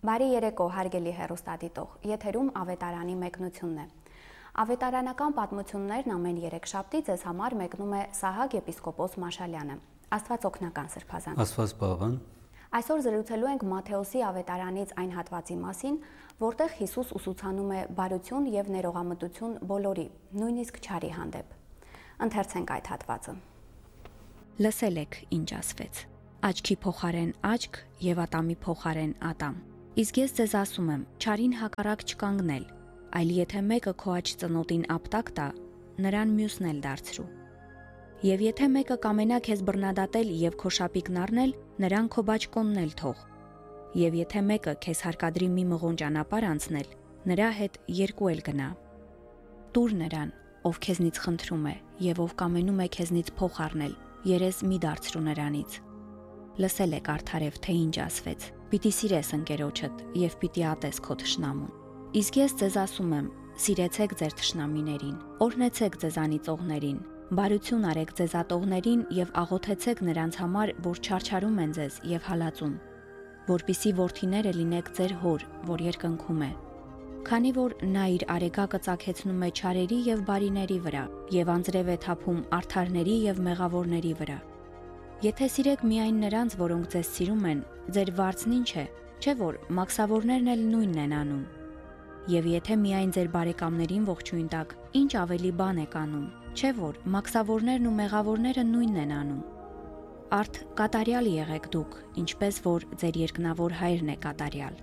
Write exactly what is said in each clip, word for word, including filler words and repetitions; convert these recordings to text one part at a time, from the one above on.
Բարի երեկո, հարգելի հեռուստադիտող, եթերում ավետարանի մեկնությունն է։ Ավետարանական պատմություններն ամեն երեքշաբթի ձեզ համար մեկնում է Սահակ եպիսկոպոս Մաշալյանը։ Աստված օգնական Սրբազան։ Աստված բավան։ Այսօր զրուցելու ենք Մատթեոսի ավետարանից այն հատվածի մասին, որտեղ Հիսուս ուսուցանում է բարություն եւ ներողամտություն բոլորի, նույնիսկ չարի հանդեպ։ Ընթերցենք այդ հատվածը։ Լսել եք, ինչ ասվեց. Աչքի փոխարեն աչք եւ ատամի փոխարեն ատամ։ Իսկ ես ձեզ ասում եմ, չարին հակառակ չկանգնել, այլ եթե մեկը քո աջ ծնոտին ապտակ տա, նրան մյուսն էլ դարձրու։ Եվ եթե մեկը կամենա քեզ բռնադատել եւ քո շապիկն առնել, նրան քո բաճկոնն էլ թող։ Եվ եթե մեկը քեզ հարկադրի մի մղոն ճանապարհ անցնել, նրա հետ երկու էլ գնա։ Տուր նրան, ով քեզնից խնդրում է, եւ ով կամենում է քեզնից փող առնել, երես մի դարձրու նրանից։ Լսել եք արդարև, թե ինչ ասվեց. Պիտի սիրես ընկերոջդ եւ պիտի ատես քո թշնամուն։ Իսկ ես ձեզ ասում եմ, սիրեցեք ձեր թշնամիներին, օրհնեցեք ձեզ անիծողներին, բարություն արեք ձեզ ատողներին եւ աղոթեցեք նրանց համար, որ չարչարում են ձեզ եւ հալածում, որպիսի որդիները լինեք ձեր հոր, որ երկնքում է։ Քանի որ նա իր արեգակը ծագեցնում է չարերի եւ բարիների վրա եւ անձրև է թափում արդարների եւ մեղավորների վրա։ Եթե սիրեք միայն նրանց, որոնք ձեզ սիրում են, ձեր վարձն ինչ է, չէ՞ որ մաքսավորներն էլ նույնն են անում։ Եվ եթե միայն ձեր բարեկամներին ողջույն տաք, ինչ ավելի բան եք անում, չէ՞ որ մաքսավորներն ու մեղավորները նույնն են անում։ Արդ կատարյալ եղեք դուք, ինչպես որ ձեր երկնավոր Հայրն է կատարյալ։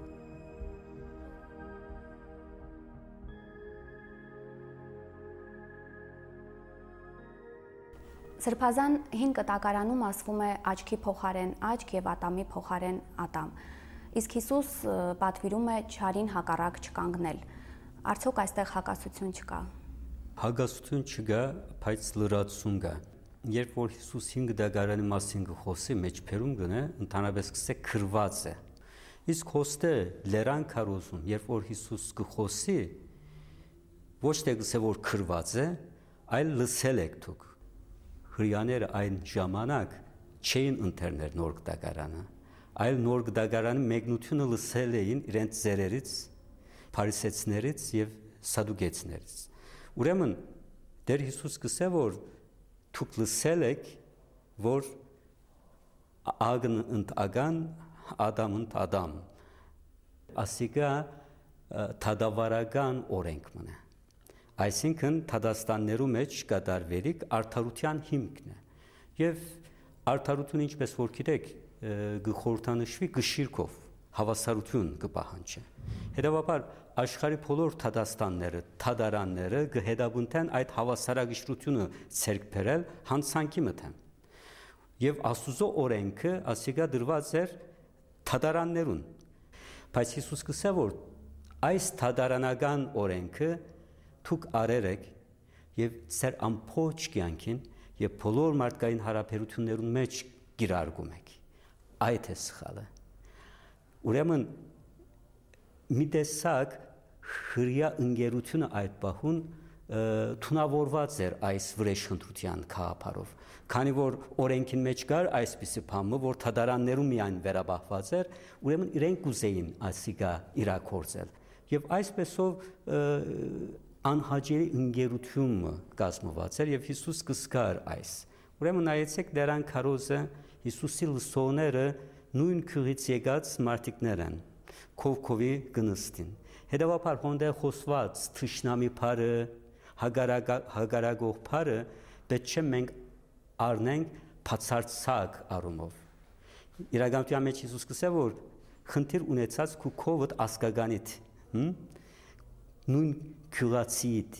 Սրբազան հին կտակարանում ասվում է աչքի փոխարեն աչք եւ ատամի փոխարեն ատամ։ Իսկ Հիսուս պատվիրում է չարին հակառակ չկանգնել։ Արդյոք այստեղ հակասություն չկա։ Հակասություն չկա, բայց լրացում կա։ Երբ որ Հիսուս հին կտակարանի մասին գխոսի մեջբերում գնե, ընդհանրապես կսե քրված է։ Իսկ հոստե լերան քարոզում, երբ որ Հիսուս գխոսի, ոչ թե կսե որ քրված է, այլ լսել եք դուք։ Հրյաները այն ժամանակ չէին ընթերներ նոր կտակարանը, այլ նոր կտակարանի մեկնությունը լսել էին իրենց ծերերից, փարիսեցիներից եւ սադուկեցիներից։ Ուրեմն Տեր Հիսուս կսե որ դուք լսել եք, որ ագն ընդ ագան, ադամ ընդ ադամ, ասիկա թադավարական օրենք մնա։ Այսինքն Թադաստաններու մեջ կատարվելիք արդարության հիմքն է։ Եվ արդարությունը ինչպես որ գիտեք, գխորհրդանշվի գշիրքով, հավասարություն կպահանջի։ Հետևաբար աշխարհի բոլոր Թադաստանները, թադարանները կհետաբնթեն այդ հավասարագշրությունը ցերկ բերել հանցանքի մտեն։ Եվ Աստուծո օրենքը ասիկա դրված էր թադարաններուն։ Բայց Հիսուս կսե որ այս թադարանական օրենքը դուք արեր եք եւ ծեր ամբողջ կյանքին եւ բոլոր մարդկային հարաբերություններուն մեջ գիրարգում եք։ Այդ է սխալը։ Ուրեմն մի տեսակ հրյա ընկերությունը այդ պահուն թունավորված էր այս վրեժխնդրության քաղաքարով, քանի որ օրենքին մեջ կար այսպիսի բանը, որ թադարաններում միայն վերաբախված էր, ուրեմն իրենք կուզեին ասիկա իրակորձել եւ այսպեսով անհաջելի ընկերությունը կազմված էր եւ Հիսուս կսկար այս։ Ուրեմն նայեցեք դերան քարոզը Հիսուսի լսողները նույն քրից եկած մարդիկներ են, քովքովի գնստին։ Հետևաբար հոնդե խոսված թշնամի բարը, հագարագող բարը պետք չէ մենք առնենք բացարձակ առումով։ Իրականության մեջ Հիսուս կսե որ խնդիր ունեցած քու քովդ ասկագանիդ, նույն քյուրացիդ,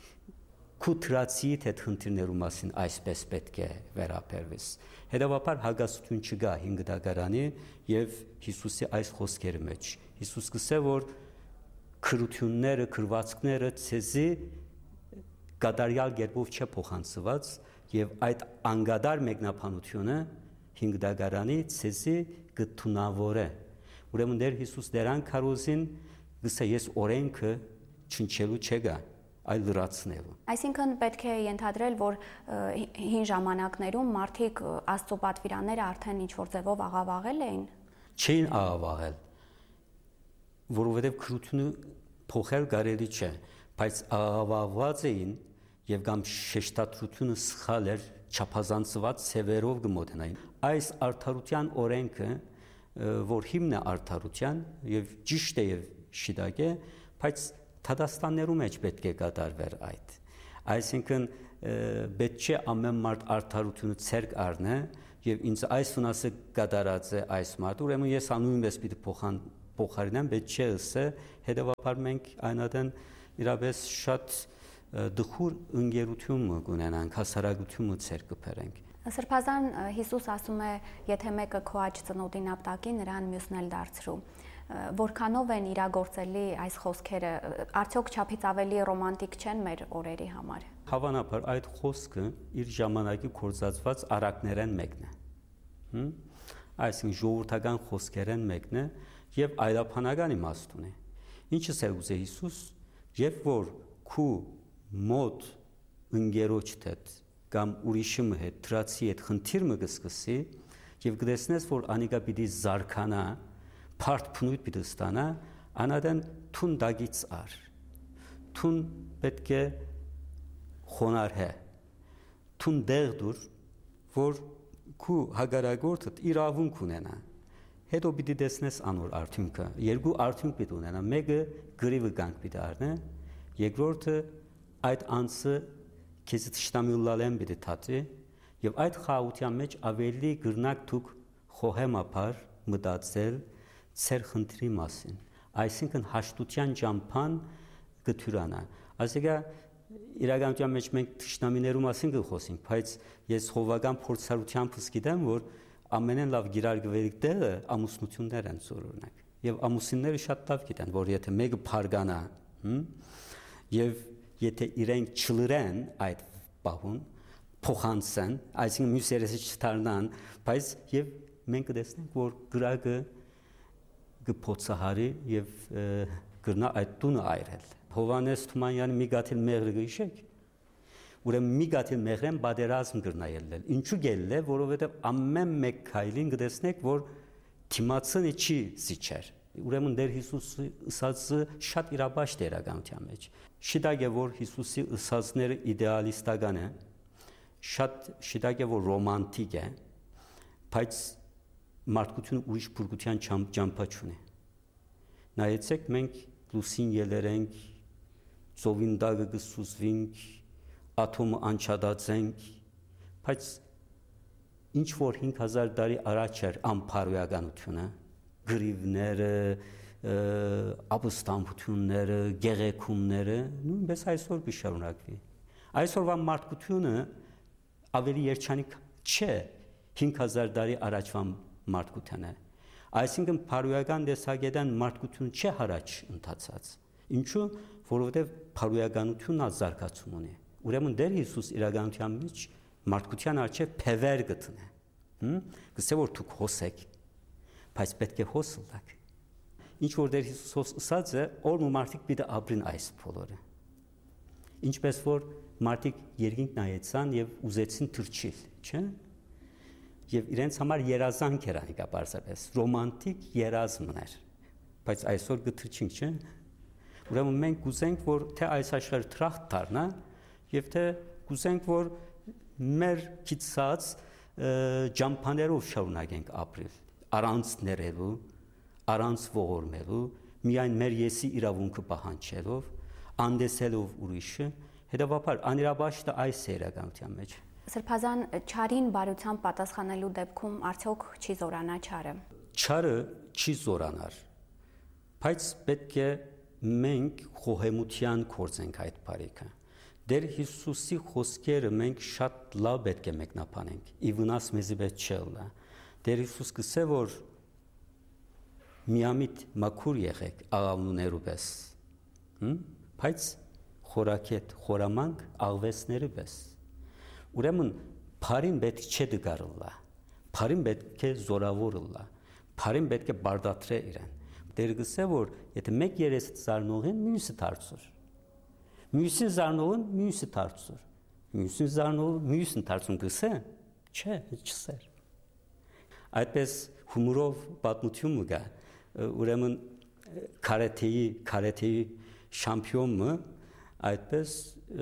քուտրացիդ հետ խնդիրներու մասին այսպես պետք է վերաբերվես։ Հետևաբար հակասություն չկա հին կտակարանի եւ Հիսուսի այս խոսքերի մեջ։ Հիսուս կսե որ քրությունները, քրվածքները ցեզի կատարյալ կերպով չէ փոխանցված եւ այդ անգադար մեկնաբանությունը հին կտակարանի ցեզի կթունավորե։ Ուրեմն Տեր Հիսուս դերան քարոզին գսե ես օրենքը չնչելու չգա, այլ լրացնելու։ Այսինքն պետք է ենթադրել, որ հին ժամանակներում մարդիկ Աստծո պատվիրանները արդեն ինչ որ ձևով աղավաղել էին։ Չէին աղավաղել, որովհետև քրությունը փոխել կարելի չէ, բայց աղավաղված էին եւ կամ շեշտադրությունը սխալ էր, չափազանցված սևերով գմոդենային։ Այս արդարության օրենքը, որ հիմն է արդարության եւ ճիշտ է եւ շիդակ է, բայց Թադաստաններու մեջ պետք է կատարվեր այդ։ Այսինքն պետք չէ ամեն մարդ արդարությունը ցերկ առնե եւ ինձ այս վնասը կատարած է այս մարդ, ուրեմն ես անունս պիտի փոխան փոխարինեմ, պետք չէ ասե, հետեւաբար մենք այնադեն իրապես շատ դխուր ընկերություն կունենանք, հասարակությունը ցերկ կբերենք։ Սրբազան Հիսուս ասում է, եթե մեկը քո աջ ծնոտին ապտակի, նրան մյուսն էլ դարձրու։ Որքանով են իրագործելի այս խոսքերը, արդյոք չափից ավելի ռոմանտիկ չեն մեր օրերի համար։ Հավանաբար այդ խոսքը իր ժամանակի կորզածված արակներեն մեկն է։ Այսինքն ժողովրդական խոսքերեն մեկն է եւ այլաբանական իմաստ ունի։ Ինչս է ուզե Հիսուս, երբ որ քու մոտ ընկերոջ հետ կամ ուրիշի հետ, դրացի հետ խնդիր մը կսկսի եւ կտեսնես, որ անիկա պիտի զարքանա, փարտ փնույթ պիտի ստանա, անադեն թուն դագից ար։ Թուն պետք է խոնարհե։ Թուն դեղ դուր, որ քու հագարագործդ իրավունք ունենա։ Հետո պիտի տեսնես անոր արդյունքը։ Երկու արդյունք պիտի ունենա։ Մեկը գրիվը կանք պիտի առնե, երկրորդը այդ անձը քեզ տշտամիլալեն պիտի թաթի եւ այդ խաղաղության մեջ ավելի գրնակ դուք խոհեմապար մտածել ծեր խնդրի մասին, այսինքն հաշտության ճամփան գթյուրանա։ Այսինքն իրականության մեջ մենք տշնամիներու մասին կխոսենք, բայց ես հովական փորձառությամբ գիտեմ, որ ամենեն լավ գիրարգվելիք տեղը ամուսնություններ են օրինակ։ Եվ ամուսինները շատ լավ գիտեն, որ եթե մեկը փարգանա, եւ եթե իրենք չլրեն այդ պահուն, փոխանցեն, այսինքն մյուս երեսը չդառնան, բայց եւ մենք կտեսնենք, որ գրակը կփոցահարի եւ կգնա այդ տունը այրել։ Հովանես Թումանյանի մի գաթիլ մեղրը գիշեք, ուրեմն մի գաթիլ մեղրեն բادرազմ կգնա ելնել։ Ինչու գելել է, որովհետեւ ամեն մեկ քայլին կտեսնեք, որ թիմացնի չի զիջեր։ Ուրեմն դեր Հիսուսի ըսածը շատ իրաբաշտ է իրականության մեջ։ Շիտակ է, որ Հիսուսի ըսածները իդեալիստական է, շատ շիտակ է, որ ռոմանտիկ է, բայց մարդկությունը ուրիշ փրկության ճամփա չունի։ Նայեցեք, մենք լուսին ելերենք, ծովին դագը կսուզվենք, աթոմը անչադացենք, բայց ինչ որ հինգ հազար տարի առաջ էր ամփարոյականությունը, գրիվները, ապստամբությունները, գեղեցումները, նույնպես այսօր կշարունակվի։ Այսօրվա մարդկությունը ավելի երջանիկ չէ հինգ հազար տարի առաջվա մարդկությանը։ Այսինքն փարոյական տեսակետան մարդկությունը չէ հարաճ ընթացած։ Ինչու՞, որովհետև փարոյականությունն ազարգացում ունի։ Ուրեմն դեր Հիսուս իրականության մեջ մարդկության արժե փևեր գտնե։ Գսե որ դուք հոսեք, բայց պետք է հոսլակ։ Ինչ որ դեր Հիսուս ասած է, որ մարդիկ պիտի ապրին այս բոլորը։ Ինչպես որ մարդիկ երկինք նայեցան եւ ուզեցին թրջիլ, չէ՞։ Եվ իրենց համար երազանք էր անիկա բարձրապես, ռոմանտիկ երազմն էր, բայց այսօր գթրջինք, չէ՞։ Ուրեմն մենք կուզենք, որ թե այս աշխարհը թրախտ դառնա, եւ թե կուզենք, որ մեր քիծած ջամփաներով շարունակենք ապրել, առանց ներելու, առանց ողորմելու, միայն մեր եսի իրավունքը պահանջելով, անդեսելով ուրիշը, հետեւաբար անիրաբաշտը այս է իրականության մեջ։ Սրբազան չարին բարությամբ պատասխանելու դեպքում արդյոք չի զորանա չարը։ Չարը չի զորանար, բայց պետք է մենք խոհեմության կործենք այդ բարիքը։ Դեր Հիսուսի խոսքերը մենք շատ լավ պետք է մեկնաբանենք։ Ի վնաս մեզի պետք չէ։ Դեր Հիսուս կսե որ միամիտ մաքուր եղեք աղավնուներու պես, բայց խորակետ, խորամանկ աղվեսները պես։ Ուրեմն բարին պետք չէ դգարլա, բարին պետք է զորավորլա, բարին պետք է բարդատրե իրեն։ Դեր գսե որ եթե մեկ երեսը զարնողին մյուսը դարձուր, մյուսին զարնողին մյուսը դարձուր, մյուսին զարնողին մյուսին դարձում գսե, չէ, չսեր։ Այդպես հումորով պատմություն կա, ուրեմն կարեթեի կարեթեի շամպիոնը այդպես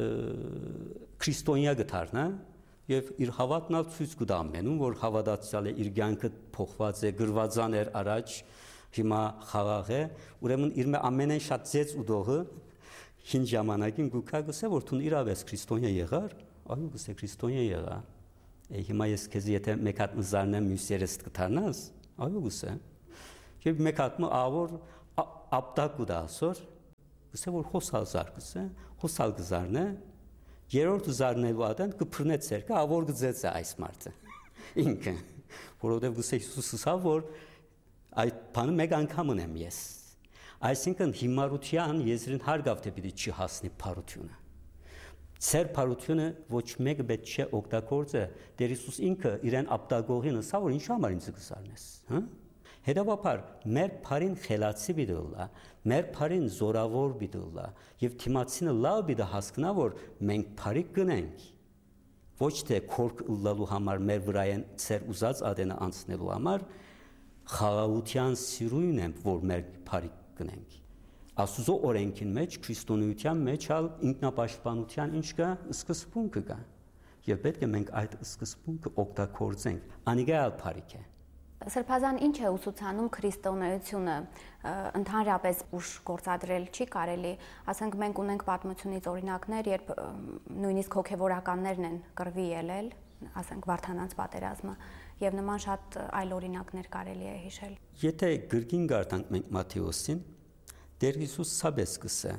քրիստոնյա գտարնա եւ իր հավատն ալ ցույց կտա ամենում որ հավատացյալ է իր կյանքը փոխված է գրվածան էր առաջ հիմա խաղաղ է ուրեմն իր ամենեն շատ ծեց ուդողը հին ժամանակին գուքա գսե որ դու իրավես քրիստոնյա եղար այո գսե քրիստոնյա եղա հիմա ես քեզ եթե մեկ հատ մզարնեմ մյուս երես կթարնաս այո գսե եւ մեկ հատ մը ավոր ապտակ ու դասոր գսե որ խոսալ զարգսե խոսալ գզարնե երրորդ զարնելու ադեն կփրնե ցերկը ավոր գծեց է այս մարդը ինքը որովհետեւ գսե Հիսուսը ասա որ այդ բանը մեկ անգամ ունեմ ես այսինքն հիմարության եզրին հարգավ թե պիտի չի հասնի փարությունը Ցեր փարությունը ոչ մեկը պետք չէ օգտագործը Տեր Հիսուս ինքը իրեն ապտագողին ասա որ ինչ համար ինձ կսարնես հա Հետևաբար մեր փարին խելացի բիդոլա մեր փարին զորավոր բիդոլա եւ թիմացինը լավ բիդա հասկնա որ մենք փարի գնենք ոչ թե քորք լալու համար մեր վրայեն ցեր ուզած ադենը անցնելու համար խաղաղության սիրույն եմ որ մեր փարի գնենք Աստուծո օրենքին մեջ քրիստոնեության մեջ ալ ինքնապաշտպանության ինչ կա սկզբունքը կա եւ պետք է մենք այդ սկզբունքը օգտագործենք անիգալ փարիք է Սրբազան ինչ է ուսուցանում քրիստոնեությունը ընդհանրապես ուշ գործադրել չի կարելի ասենք մենք ունենք պատմությունից օրինակներ երբ նույնիսկ հոգեվորականներն են կռվի ելել ասենք Վարդանանց պատերազմը եւ նման շատ այլ օրինակներ կարելի է հիշել Եթե գրքին գարտանք մենք Մատթեոսին Տեր Հիսուս սաբես կսե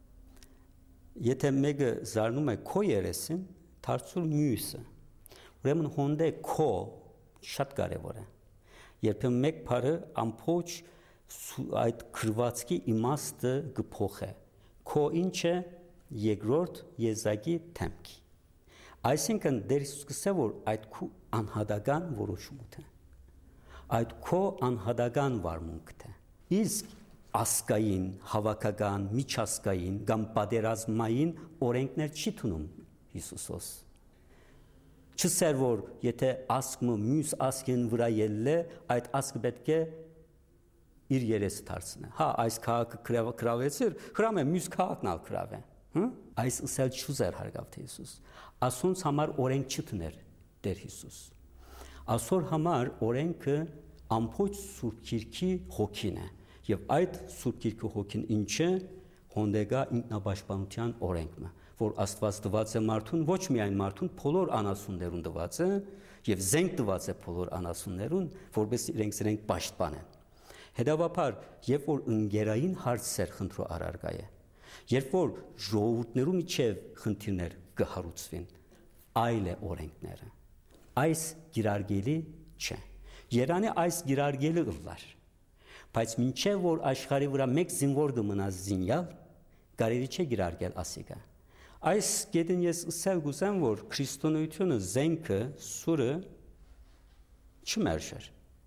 Եթե մեկը զարնում է քո երեսին դարձուր մյուսը ուրեմն հոնդե քո շատ կարեւոր է Երբեմն մեկ բառը ամփոփ այդ քրվածքի իմաստը գփոխե քո ինչ է երկրորդ եզակի թեմքի Այսինքն դեր սկսե որ այդ քո անհատական որոշումն է այդ քո անհատական վարմունքն է իսկ ասկային հավաքական միջազգային կամ պատերազմային օրենքներ չի տունում Հիսուսոս Չսեր որ եթե ասկը մյուս ասկեն վրա ելլե այդ ասկը պետք է իր երեսը դարձնե հա այս քաղաքը քրավեցիր հրամե մյուս քաղաքն ալ քրավե հա այս ըսել չուզեր հարգավ թե Հիսուս ասոնց համար օրենք չտներ Տեր Հիսուս ասոր համար օրենքը ամփոփ Սուրբ Գիրքի հոգին է եւ այդ Սուրբ Գիրքի հոգին ինչ է հոնդեգա ինքնապաշտպանության օրենքը որ Աստված տված է մարդուն ոչ միայն մարդուն բոլոր անասուններուն տված է եւ զենք տված է բոլոր անասուններուն որովհետեւ իրենք իրենք պաշտպանեն հետեւաբար երբ որ ընկերային հարցեր խնդրո արարգա է երբ որ ժողովուրդներու միջև խնդիրներ կհարուցվին այլ է օրենքները այս գիրարգելի չէ Երանի այս գիրարգելի ըլլար բայց մինչև որ աշխարհի վրա մեկ զինվոր կմնա զինյալ կարելի չէ գիրարգել ասիկա Այս գետին ես ըսել գուսեմ, որ քրիստոնեությունը զենքը, սուրը չմերժեր։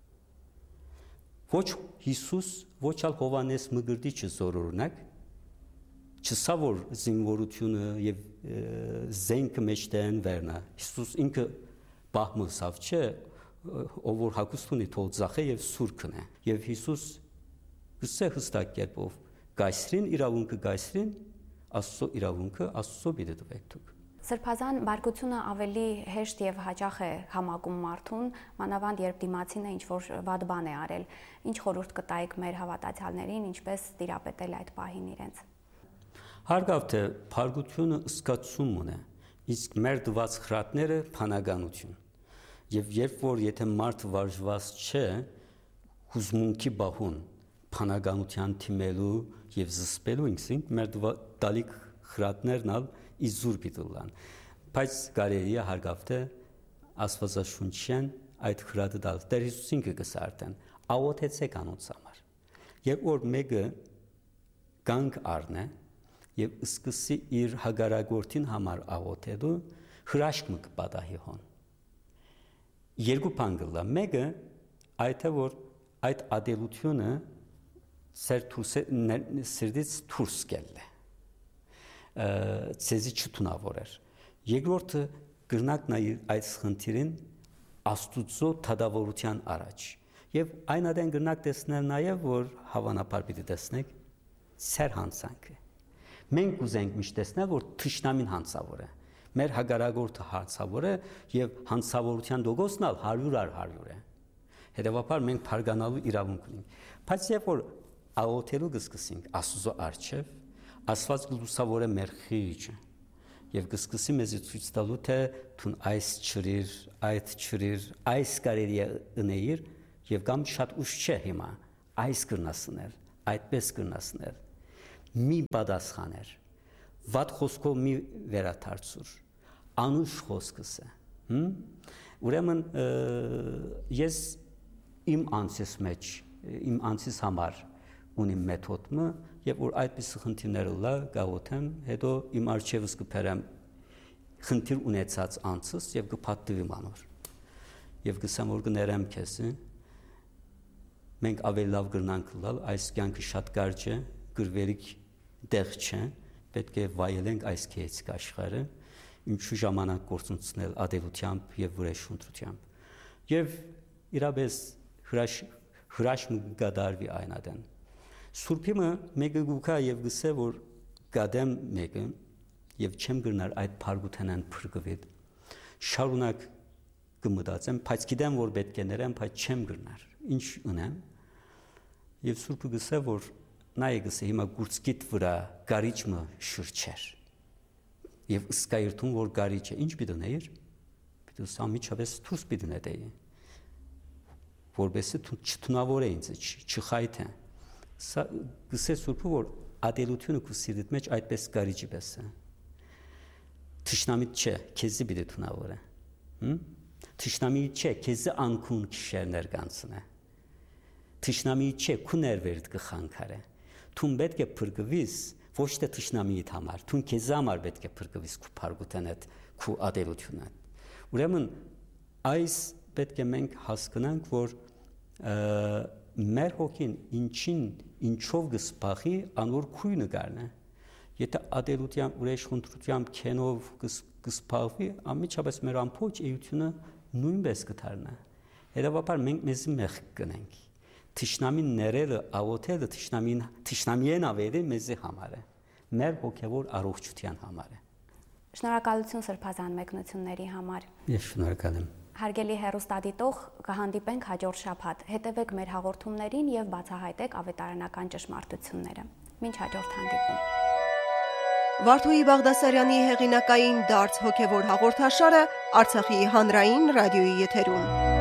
Ոչ Հիսուս, ոչ ալ Հովանես Մգրտիչը զորօրինակ, չսա որ զինվորությունը եւ զենքը մեջտեն վերնա։ Հիսուս ինքը բահմուսավ չէ, ով որ հակուստ ունի թող ծախե եւ սուրքն է։ Եվ Հիսուս գսե հստակ կերպով գայսրին իրավունքը գայսրին Աստծո իրավունքը Աստծո բիդը տվեք դուք Սրբազան բարգությունը ավելի հեշտ եւ հաճախ է համակում մարդուն մանավանդ երբ դիմացինը ինչ որ վատ բան է արել ինչ խորհուրդ կտայիք մեր հավատացյալներին ինչպես տիրապետել այդ պահին իրենց Հարգավ թե բարգությունը ըսկացում ունի իսկ մեր դված խրատները փանագանություն եւ երբ որ եթե մարդ վարժված չէ հուզմունքի բահուն փանագանության թիմելու եւ զսպելու ինքսին մեր դալիք խրատներն ալ իզուր պիտուլան բայց կարելի է հարգավ թե աստվածաշունչյան այդ խրատը դալ Տեր Հիսուսին կգսարտեն աղոթեցեք անոնց համար երբ որ մեկը կանգ առնե եւ սկսի իր հագարագործին համար աղոթելու հրաշք մը կպատահի հոն երկու բան կլա մեկը այդ է որ այդ ադելությունը Սեր սրդից թուրս կելլե, ծեզի չտունավոր էր։ Երկրորդը գրնակ նայր այդ խնդիրին աստուծո թադավորության առաջ։ Եվ այն adեն գրնակ տեսնել նաև, որ հավանաբար պիտի տեսնեք սեր հանցանքը։ Մենք ուզենք միշտ տեսնել, որ թշնամին հանցավոր է։ Մեր հագարագործը հանցավոր է եւ հանցավորության դոգոսն ալ հարյուր առ հարյուր է։ Հետևաբար մենք փարգանալու իրավունք ունենք։ Բայց երբ որ աղոթելու կսկսենք Աստծո առջև, Աստված կլուսավորե մեր խիղճը եւ կսկսի մեզ ցույց տալու թե թուն այս ճրիր, այդ ճրիր, այս կարելի է ընեիր եւ կամ շատ ուշ չէ հիմա այս կրնասներ, այդպես կրնասներ։ Մի պատասխաներ, վատ խոսքով մի վերաթարցուր, անուշ խոսքս է։ Ուրեմն ես իմ անձիս մեջ, իմ անձիս համար ունիմ մեթոդը եւ որ այդպես խնդիրները լա գաղութեմ, հետո իմ արժևս կփերեմ խնդիր ունեցած անձս եւ կփաթվի մանոր։ Եվ գսամ որ կներեմ քեզ, մենք ավելի լավ կգնանք լալ, այս կյանքը շատ կարճ է, գրվերիկ դեղ չէ, պետք է վայելենք այս քեծիկ աշխարհը, ինչու ժամանակ գործունեցնել ադելությամբ եւ վրեժշունտրությամբ։ Եվ իրապես հրաշ հրաշ կդարվի այն adեն։ Սուրբիմը մեկը գուքա եւ գսե որ գադեմ մեկը եւ չեմ գրնար այդ փարգութենան փրկվիտ։ Շարունակ կմտածեմ, բայց գիտեմ որ պետք է ներեմ, բայց չեմ գրնար։ Ինչ ունեմ։ Եվ Սուրբը գսե որ նայ գսե հիմա գուրցկիտ վրա գարիճը շրջեր։ Եվ սկայրթուն որ գարիճ է, ինչ պիտի նեիր։ Պիտի սամիջապես թուս պիտի նետեի։ Որբեսի չթունավոր է ինձ, չխայթե։ Սա գսե Սուրբը որ ադելությունը քու սիրտ մեջ այդպես գարիճի պես է։ Թշնամիտ չէ, քեզի պիտի թունավոր է։ Հմ։ Թշնամիտ չէ, քեզի անկուն քշերներ կանցնե։ Թշնամիտ չէ, քու ներվերդ կխանքարե։ Թուն պետք է փրկվիս ոչ թե թշնամիիդ համար, թուն քեզ համար պետք է փրկվիս քու փարգութեն այդ քու ադելությունը։ Ուրեմն այս պետք է մենք հասկանանք, որ մեր հոգին ինչին ինչով գսպախի անոր քույնը գարնե։ Եթե ադելությամբ ուրեշխնդրությամբ քենով գսպախվի, ամիջապես մեր ամբողջ էությունը նույնպես կդառնա։ Հետևաբար մենք մեզ մեղք կնենք։ Թշնամին ներելը, աղոթելը թշնամին թշնամիեն ավերի մեզի համար է։ Մեր հոգևոր առողջության համար է։ Շնորհակալություն սրբազան մեկնությունների համար։ Ես շնորհակալ եմ։ Հարգելի հեռուստադիտող, կհանդիպենք հաջորդ շաբաթ։ Հետևեք մեր հաղորդումներին եւ բացահայտեք ավետարանական ճշմարտությունները։ Մինչ հաջորդ հանդիպում։ Վարդուհի Բաղդասարյանի հեղինակային դարձ հոգևոր հաղորդաշարը Արցախի հանրային ռադիոյի եթերում։